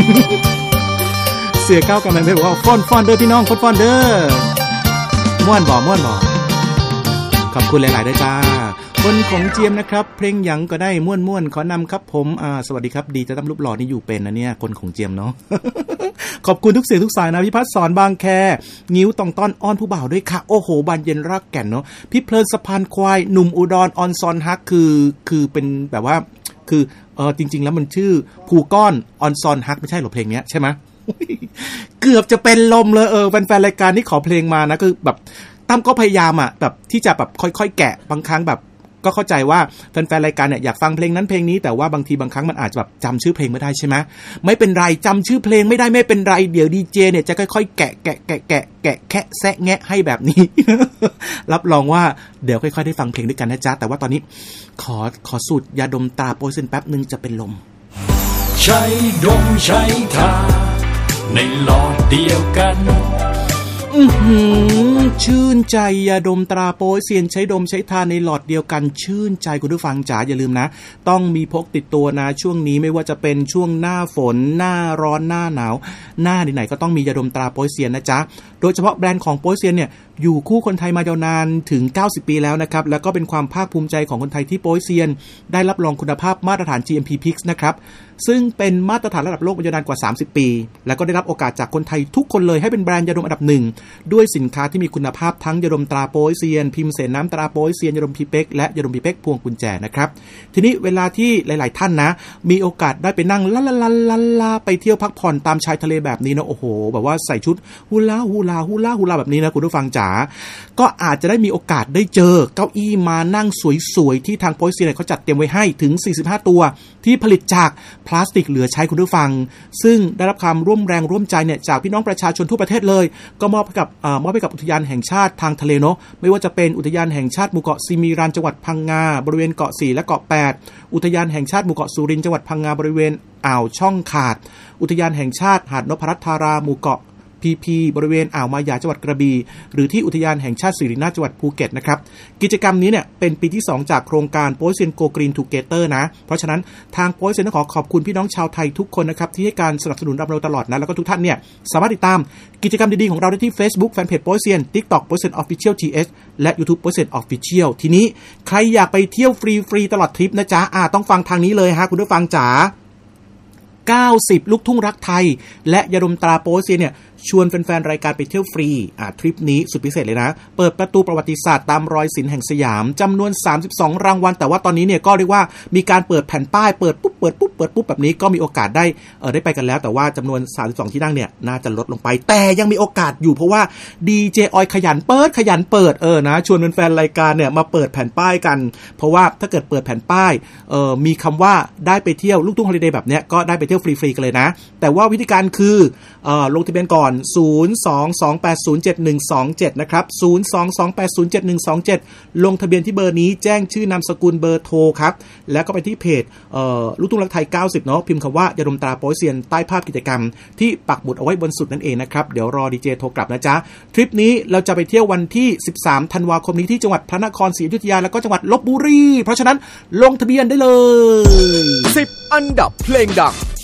เสียก้าวกำลังได้บอกว่าฟ้อนเด้อพี่น้องฟ้อนเด้อม่วนบ่ขอบคุณหลายๆด้วยจ้าคนของเจียมนะครับเพลงหยังก็ได้ม่วนขอนำครับผมสวัสดีครับดีจะตั้มรูปหล่อนี่อยู่เป็นนะเนี่ยคนของเจียมเนาะ ขอบคุณทุกเสียงทุกสายนะพี่พัฒสอนบางแคงิ้วตองต้อนอ้อนผู้บ่าวด้วยค่ะโอ้โหบานเย็นรักแก่นเนาะพี่เพลินสะพานควายหนุ่มอุดรออนซอนฮักคือเป็นแบบว่าคือจริงๆแล้วมันชื่อภูก้อนออนซอนฮักไม่ใช่หรอเพลงเนี้ยใช่ไหม เกือบจะเป็นลมเลยแฟนๆรายการที่ขอเพลงมานะคือแบบตั้มก็พยายามแบบที่จะแบบค่อยๆแกะบางครั้งแบบก็เข้าใจว่าแฟนๆรายการเนี่ยอยากฟังเพลงนั้นเพลงนี้แต่ว่าบางทีบางครั้งมันอาจจะแบบจำชื่อเพลงไม่ได้ใช่ไหมไม่เป็นไรจำชื่อเพลงไม่ได้ไม่เป็นไรเดี๋ยวดีเจเนี่ยจะค่อยๆแกะแคะแซะแงะให้แบบนี้ รับรองว่าเดี๋ยวค่อยๆได้ฟังเพลงด้วยกันนะจ๊ะแต่ว่าตอนนี้ขอสูตรยาดมตาโปรยเซนแป๊บนึงจะเป็นลมใช้ดมใช้ทาในหลอดเดียวกันชื่นใจยาดมตราโป๊ยเซียนใช้ดมใช้ทาในหลอดเดียวกันชื่นใจคุณผู้ฟังจ๋าอย่าลืมนะต้องมีพกติดตัวนะช่วงนี้ไม่ว่าจะเป็นช่วงหน้าฝนหน้าร้อนหน้าหนาวหน้าไหนๆก็ต้องมียาดมตราโป๊ยเซียนนะจ๊ะโดยเฉพาะแบรนด์ของโป๊ยเซียนเนี่ยอยู่คู่คนไทยมายาวนานถึง90ปีแล้วนะครับแล้วก็เป็นความภาคภูมิใจของคนไทยที่โป๊ยเซียนได้รับรองคุณภาพมาตรฐาน GMP PIX นะครับซึ่งเป็นมาตรฐานระดับโลกมายาวนานกว่า30ปีแล้วก็ได้รับโอกาสจากคนไทยทุกคนเลยให้เป็นแบรนด์ยาดมอันดับ1ด้วยสินค้าที่มีคุณภาพทั้งยาดมตราโป๊ยเซียนพิมพ์เสนน้ำตราโป๊ยเซียนยาดมพีเป็กและยาดมพีเป็กพวงกุญแจนะครับทีนี้เวลาที่หลายๆท่านนะมีโอกาสได้ไปนั่งลาไปเที่ยวพักผ่อนตามชายทะเลแบบนี้นะโอ้โหแบบว่าใส่ชุดฮูลาแบบนี้นะคุณผู้ฟังจ๋าก็อาจจะได้มีโอกาสได้เจอเก้าอี้มานั่งสวยๆที่ทางโป๊ยเซียนเขาจัดเตรียมไว้ให้ถึง45ตัวที่ผลิตจากพลาสติกเหลือใช้คุณผู้ฟังซึ่งได้รับความร่วมแรงร่วมใจเนี่ยจากพี่น้องประชาชนทั่วประเทศเลยก็มอบให้กับอุทยานแห่งชาติทางทะเลเนาะไม่ว่าจะเป็นอุทยานแห่งชาติหมู่เกาะซิมิรันจังหวัดพังงาบริเวณเกาะ4และเกาะ8อุทยานแห่งชาติหมู่เกาะสุรินทร์จังหวัดพังงาบริเวณอ่าวช่องขาดอุทยานแห่งชาติหาดนพรัตน์ธาราหมู่เกาะพีบริเวณอ่าวมายาจังหวัดกระบี่หรือที่อุทยานแห่งชาติสิรินาถจังหวัดภูเก็ตนะครับกิจกรรมนี้เนี่ยเป็นปีที่2จากโครงการโป๊ยเซียนโกกรีนทูเกเตอร์นะเพราะฉะนั้นทางโป๊ยเซียนขอขอบคุณพี่น้องชาวไทยทุกคนนะครับที่ให้การสนับสนุนเราตลอดนะแล้วก็ทุกท่านเนี่ยสามารถติดตามกิจกรรมดีๆของเราได้ที่ Facebook แฟนเพจโป๊ยเซียน TikTok โป๊ยเซียน Official TH และ YouTube โป๊ยเซียน Official ทีนี้ใครอยากไปเที่ยวฟรีตลอดทริปนะจ๊ะต้องฟังทางนี้เลยฮะคุณผู้ฟังจ๋า90ลูกทุ่งรักไทยและยาดมตราโป๊ยเซียนเนี่ยชวนแฟนๆรายการไปเที่ยวฟรีทริปนี้สุดพิเศษเลยนะเปิดประตูประวัติศาสตร์ตามรอยศิลป์แห่งสยามจำนวน32รางวัลแต่ว่าตอนนี้เนี่ยก็เรียกว่ามีการเปิดแผ่นป้ายเปิดปุ๊บแบบนี้ก็มีโอกาสได้ไปกันแล้วแต่ว่าจำนวน32ที่นั่งเนี่ยน่าจะลดลงไปแต่ยังมีโอกาสอยู่เพราะว่าดีเจออยขยันเปิดนะชวนแฟนๆรายการเนี่ยมาเปิดแผ่นป้ายกันเพราะว่าถ้าเกิดเปิดแผ่นป้ายมีคำว่าได้ไปเที่ยวลูกทุ่งฮอลิเดย์แบบเนี้ยก็ได้ไปเที่ยวฟรีๆกันเลยนะแต่ว่าวิธีการคือลงทะเบียนก่อน022807127นะครับ022807127ลงทะเบียนที่เบอร์นี้แจ้งชื่อนามสกุลเบอร์โทรครับแล้วก็ไปที่เพจลูกทุ่งรักไทย90เนาะพิมพ์คำว่ายาดมตราโป๊ยเซียนใต้ภาพกิจกรรมที่ปักหมุดเอาไว้บนสุดนั่นเองนะครับเดี๋ยวรอดีเจโทรกลับนะจ๊ะทริปนี้เราจะไปเที่ยววันที่13ธันวาคมนี้ที่จังหวัดพระนครศรีอยุธยาแล้วก็จังหวัดลพบุรีเพราะฉะนั้นลงทะเบียนได้เลย 10อันดับเพลงดัง